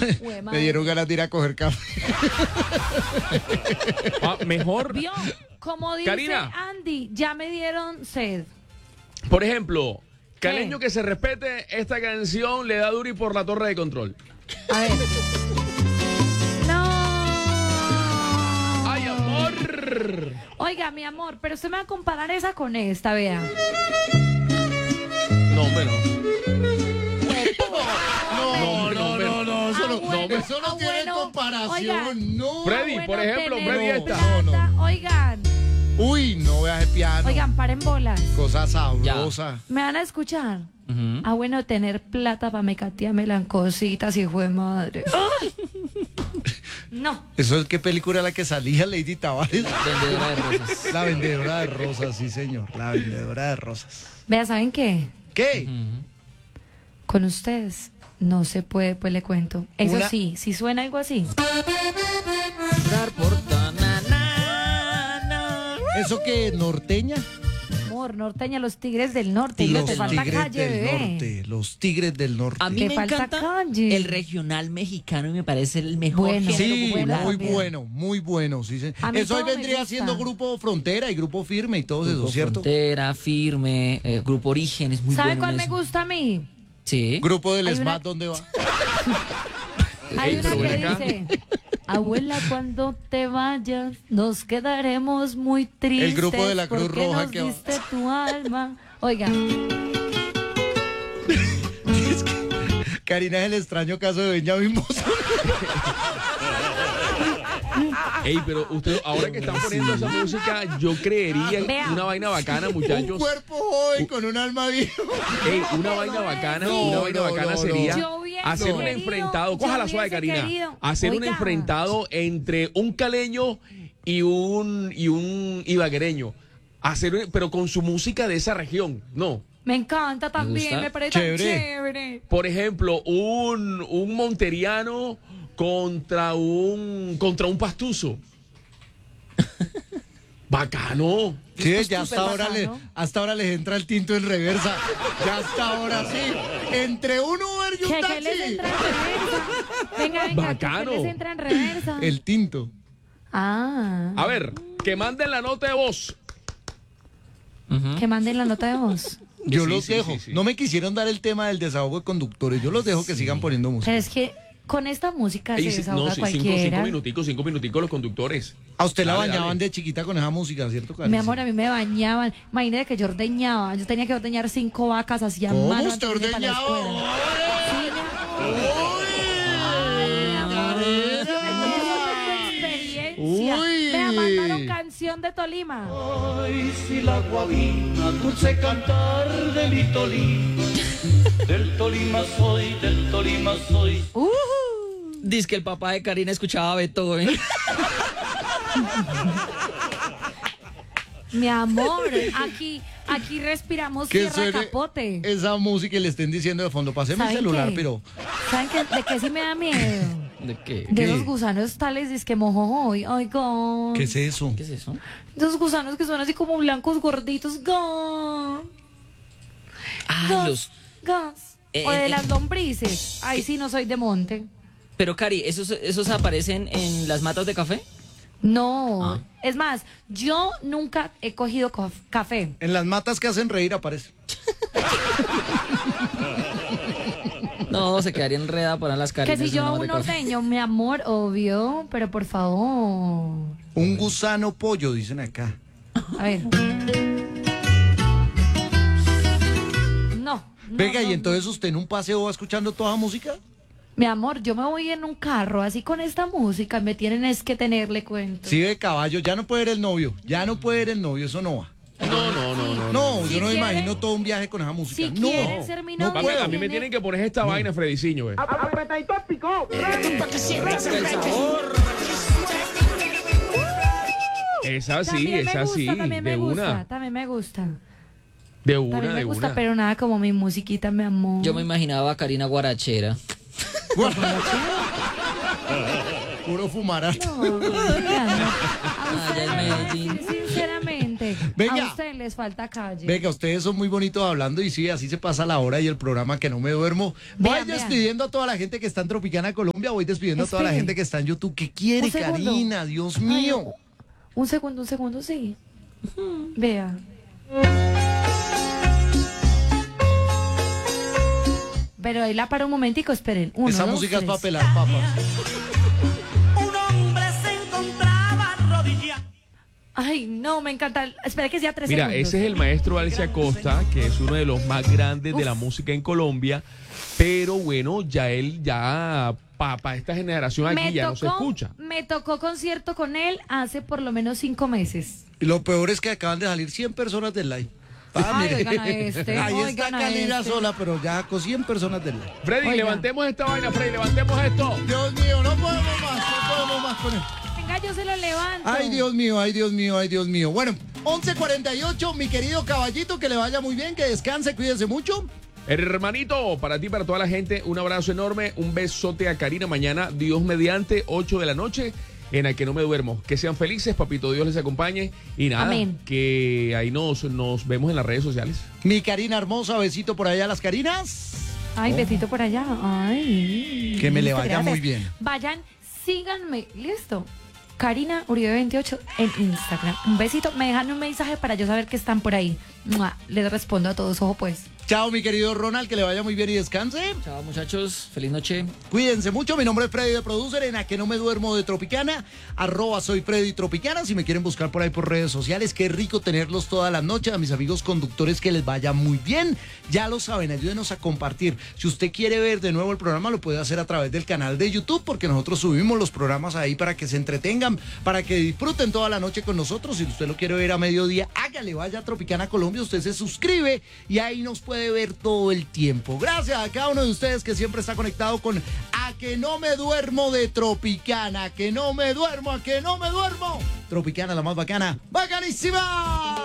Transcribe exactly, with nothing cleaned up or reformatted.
Me dieron ganas de ir a coger café. Ah, mejor. ¿Vio? Como dice Karina. Andy, ya me dieron sed. Por ejemplo, ¿Qué? caleño que se respete, esta canción le da duri por la torre de control. A ver. No. ¡Ay, amor! Oiga, mi amor, pero usted me va a comparar esa con esta, vea. No, hombre, no. No, no, no, no, eso no, Ah, bueno, eso no ah, tiene bueno. comparación, Oigan. no. Freddy, por ejemplo, tener Freddy esta. No, no. plata. Oigan, Uy, no veas el piano. oigan, paren bolas. Cosa sabrosa. ¿Me van a escuchar? Ujú. Ah, bueno, tener plata para me catearme las cositas, hijo de madre. ¡Ay! No. ¿Eso es qué película era la que salía Lady Tavares? Vendedora de rosas. La vendedora de rosas, sí señor, la vendedora de rosas. Vea, ¿saben qué? ¿Qué? Con ustedes no se puede, pues le cuento. Eso Una- sí, si suena algo así. Dar por ta- na, na, na. ¿Eso qué? ¿Norteña? Amor, norteña, los tigres del norte. No Los te falta tigres calle, del bebé. norte, los tigres del norte. A mí Te me falta encanta calle. el regional mexicano y me parece el mejor Bueno. género Sí, Bueno, popular. muy también. bueno, muy bueno. Sí, sí. A mí Eso ahí todo me vendría gusta. siendo Grupo Frontera y Grupo Firme y todo Grupo eso, ¿cierto? Frontera, Firme, eh, Grupo Origen, es muy ¿Sabe bueno cuál en me eso. gusta a mí? Sí. Grupo del Hay una- SMAT, ¿dónde va? Hay Ey, una pero que ven acá. dice, abuela, cuando te vayas, nos quedaremos muy tristes. El grupo de la Cruz porque Roja nos que va. diste tu alma. Oiga, Karina es el extraño caso de Benjamin Button. Ey, pero usted, ahora que están poniendo esa música, yo creería Vea. una vaina bacana, Un muchachos. cuerpo joven con un alma vieja. Ey, una vaina bacana, No, una vaina no, bacana no, sería Yo hubiese hacer un querido, enfrentado, yo cójala suave, hubiese Karina, querido. hacer un Oiga. enfrentado entre un caleño y un y un ibaguereño, hacer un- pero con su música de esa región, no. me encanta también, gusta? me parece tan Chévere. chévere. Por ejemplo, un, un monteriano contra un contra un pastuso. Bacano. Sí, Es ya hasta súper ahora, le, bacano. hasta ahora les entra el tinto en reversa. Ya hasta ahora sí. Entre un Uber y un ¿Qué, qué les taxi. entra en reversa? Venga, venga, ¿qué- Bacano. ¿qué les entra en reversa? El tinto. Ah, A ver, que manden la nota de voz. Ujú. que manden la nota de voz. Yo Sí, los sí, dejo. sí, sí. No me quisieron dar el tema del desahogo de conductores. Yo los dejo que sigan poniendo música. Pero es que con esta música Ey, se sí, desahoga no, sí, cinco, cualquiera. cinco minuticos, cinco minuticos los conductores. A usted la Dale, bañaban dale. de chiquita con esa música, ¿cierto, Karen? Mi amor, a mí me bañaban. Imagínate que yo ordeñaba. Yo tenía que ordeñar cinco vacas así a ¿Cómo mano. usted antes de irme para la ordeñaba? escuela. Sí, mi amor. Ay, mi amor. Experiencia. Uy. Me mandaron canción de Tolima. Ay, si la guabina, dulce cantar de mi Tolima. Del Tolima soy, del Tolima soy. Uh, Dice que el papá de Karina escuchaba Beethoven. mi amor, aquí, aquí respiramos Que tierra suene capote. esa música y le estén diciendo de fondo, pasé mi ¿Saben celular, qué? pero ¿Saben qué? ¿De qué sí me da miedo? ¿De qué? De ¿Qué? esos gusanos tales, es que mojojoy. Ay, God. ¿qué es eso? ¿Qué es eso? De esos gusanos que son así como blancos gorditos. God. Ah, Gas, los... gas. Eh, O de eh, las lombrices. Ay, sí, no soy de monte. Pero, Cari, ¿esos, ¿esos aparecen en las matas de café? No. Ah. Es más, yo nunca he cogido cof- café. En las matas que hacen reír aparece. No, se quedaría enredada para las Que Carinas. si en yo una un mata de café. ordeño, mi amor, obvio, pero por favor. Un gusano pollo, dicen acá. A ver. No. no, Venga, no, y entonces usted en un paseo va escuchando toda música. Mi amor, yo me voy en un carro así con esta música, me tienen es que tenerle cuento. Sí, de caballo, ya no puede ir el novio, ya no puede ir el novio, eso no va. No, no, no, no. No, Si yo no me quiere- imagino todo un viaje con esa música. Si no, quiere ser mi no novio, A mí, puedo. a mí me tienen que poner esta vaina, Frediciño, eh. Es así, También es me así, gusta, también de me gusta, una, también me gusta. de También una, me de gusta, una. pero nada como mi musiquita, mi amor. Yo me imaginaba a Karina guarachera. Puro fumarán. No, oigan, a Allá en ustedes, Medellín. sinceramente, Mire, Venga. a ustedes les falta calle. Venga, ustedes son muy bonitos hablando y sí, así se pasa la hora y el programa que no me duermo. Voy Vean, vean. despidiendo a toda la gente que está en Tropicana Colombia, voy despidiendo a toda la Espere. gente que está en YouTube. ¿Qué quiere, Un segundo. Karina? Dios Ay, mío. un segundo, un segundo, sí. Vea. Pero ahí la para un momentico, esperen. Uno, Esa dos, música es tres. para pelar papas. Un hombre se encontraba arrodillado. Ay, no, me encanta. Espera que sea tres Mira, segundos. ese es el maestro Alcia Costa, que es uno de los más grandes de la música en Colombia, pero bueno, ya él, ya para esta generación aquí me ya tocó, no se escucha. Me tocó concierto con él hace por lo menos cinco meses. Y lo peor es que acaban de salir cien personas del live. Ah, Ay, mire. oigan a este, Ahí está oigan a Karina este. sola, pero ya con cien personas del live. Freddy, Oiga. levantemos esta vaina, Freddy, levantemos esto. Dios mío, no podemos más, no podemos más con él. Venga, yo se lo levanto. Ay, Dios mío, ay, Dios mío, ay, Dios mío. Bueno, once cuarenta y ocho, mi querido caballito, que le vaya muy bien, que descanse, cuídense mucho. Hermanito, para ti, para toda la gente, un abrazo enorme, un besote a Karina. Mañana, Dios mediante, ocho de la noche, en el que no me duermo. Que sean felices, papito Dios les acompañe. Y nada, Amén. que ahí nos, nos vemos en las redes sociales. Mi Karina hermosa, besito por allá a las Carinas. Ay, besito por allá. Ay. Que me le Listo, vaya gracias. muy bien. Vayan, síganme. Listo. Karina Uribe veintiocho en Instagram. Un besito. Me dejan un mensaje para yo saber que están por ahí. ¡Mua! Les respondo a todos. Ojo, pues. Chao, mi querido Ronald, que le vaya muy bien y descanse. Chao, muchachos. Feliz noche. Cuídense mucho, mi nombre es Freddy de Producer, en A Que No Me Duermo de Tropicana, arroba soy Freddy Tropicana, si me quieren buscar por ahí por redes sociales, qué rico tenerlos todas las noches, a mis amigos conductores que les vaya muy bien, ya lo saben, ayúdenos a compartir, si usted quiere ver de nuevo el programa lo puede hacer a través del canal de YouTube, porque nosotros subimos los programas ahí para que se entretengan, para que disfruten toda la noche con nosotros, si usted lo quiere ver a mediodía, hágale, vaya a Tropicana Colombia, usted se suscribe y ahí nos puede ver todo el tiempo. Gracias a cada uno de ustedes que siempre está conectado con A Que No Me Duermo de Tropicana. A Que No Me Duermo, a que no me duermo. Tropicana, la más bacana. ¡Bacanísima!